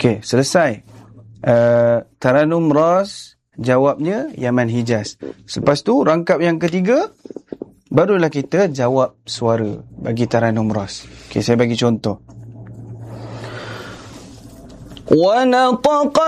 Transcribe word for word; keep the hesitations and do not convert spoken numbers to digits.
Okey, selesai. Uh, Taranum Ras jawabnya Yaman Hijaz. Lepas tu rangkap yang ketiga, barulah kita jawab suara bagi Taranum Ras. Okey, saya bagi contoh. Wa nataqa